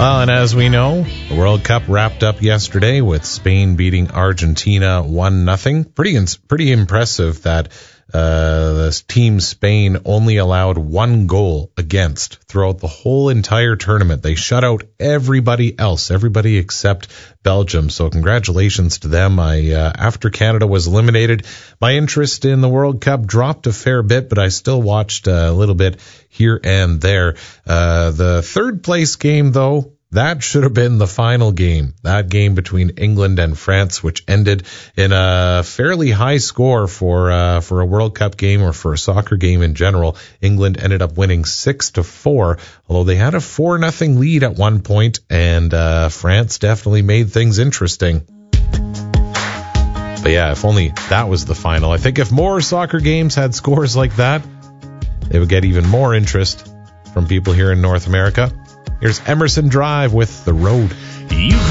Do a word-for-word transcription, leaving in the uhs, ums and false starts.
Well, and as we know, the World Cup wrapped up yesterday with Spain beating Argentina one nothing. Pretty pretty impressive that uh, the team Spain only allowed one goal against throughout the whole entire tournament. They shut out everybody else, everybody except Belgium. So congratulations to them. I uh, after Canada was eliminated, my interest in the World Cup dropped a fair bit, but I still watched a little bit here and there. Uh, the third place game, though, that should have been the final game. That game between England and France, which ended in a fairly high score for uh, for a World Cup game or for a soccer game in general. England ended up winning six to four, although they had a four nothing lead at one point, and uh, France definitely made things interesting. But yeah, if only that was the final. I think if more soccer games had scores like that, they would get even more interest from people here in North America. Here's Emerson Drive with The Road. You